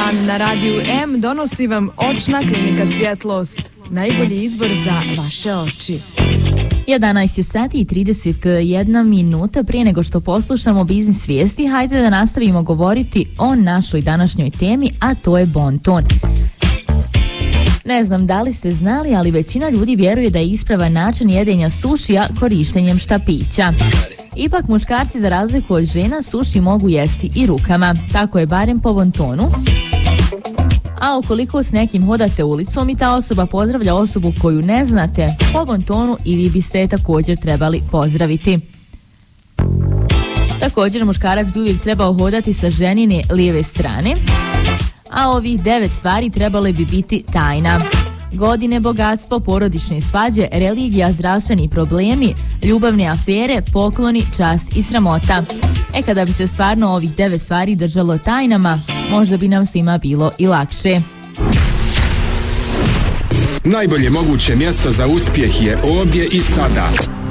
dan na Radiju M donosi vam Očna klinika Svjetlost. Najbolji izbor za vaše oči. 11 sati i 31 minuta. Prije nego što poslušamo biznis vijesti, hajde da nastavimo govoriti o našoj današnjoj temi, a to je bonton. Ne znam da li ste znali, ali većina ljudi vjeruje da je ispravan način jedenja sušija korištenjem štapića. Ipak muškarci, za razliku od žena, suši mogu jesti i rukama. Tako je barem po bontonu. A ukoliko s nekim hodate ulicom i ta osoba pozdravlja osobu koju ne znate, po bontonu i vi biste je također trebali pozdraviti. Također muškarac bi uvijek trebao hodati sa ženine lijeve strane, a ovih 9 stvari trebale bi biti tajna. Godine, bogatstvo, porodične svađe, religija, zdravstveni problemi, ljubavne afere, pokloni, čast i sramota. Kada bi se stvarno ovih 9 stvari držalo tajnama, možda bi nam svima bilo i lakše. Najbolje moguće mjesto za uspjeh je ovdje i sada.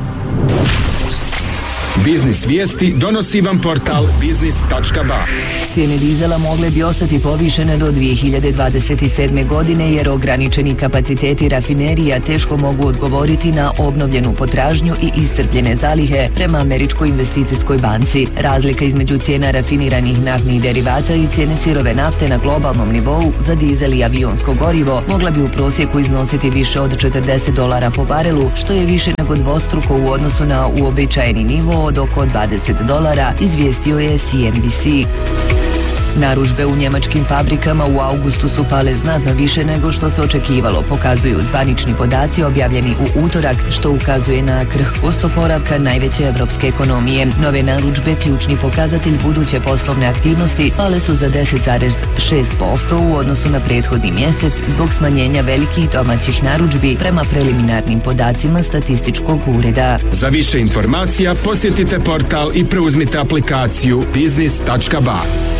Biznis vijesti donosi vam portal biznis.ba. Cijene dizela mogle bi ostati povišene do 2027. godine jer ograničeni kapaciteti rafinerija teško mogu odgovoriti na obnovljenu potražnju i iscrpljene zalihe prema Američkoj investicijskoj banci. Razlika između cijena rafiniranih naftnih derivata i cijene sirove nafte na globalnom nivou za dizel i avionsko gorivo mogla bi u prosjeku iznositi više od $40 po barelu, što je više nego dvostruko u odnosu na uobičajeni nivo od oko $20, izvijestio je CNBC. Narudžbe u njemačkim fabrikama u augustu su pale znatno više nego što se očekivalo, pokazuju zvanični podaci objavljeni u utorak, što ukazuje na krhkost oporavka najveće evropske ekonomije. Nove narudžbe, ključni pokazatelj buduće poslovne aktivnosti, pale su za 10,6% u odnosu na prethodni mjesec zbog smanjenja velikih domaćih narudžbi prema preliminarnim podacima statističkog ureda. Za više informacija posjetite portal i preuzmite aplikaciju biznis.ba.